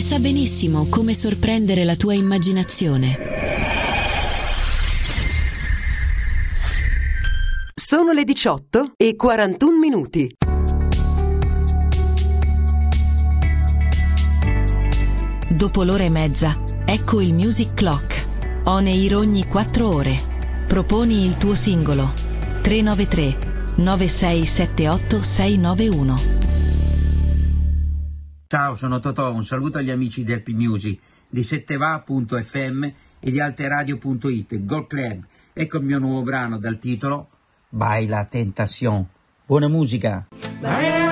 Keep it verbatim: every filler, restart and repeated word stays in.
sa benissimo come sorprendere la tua immaginazione. Sono le diciotto e quarantuno minuti. Dopo l'ora e mezza, ecco il Music Clock. On air ogni quattro ore. Proponi il tuo singolo. tre nove tre nove sei sette otto sei nove uno. Ciao, sono Totò, un saluto agli amici del P-Music, di setteva punto effe emme e di alteradio punto it, Gold Club. Ecco il mio nuovo brano dal titolo Baila Tentación. Buona musica! Baila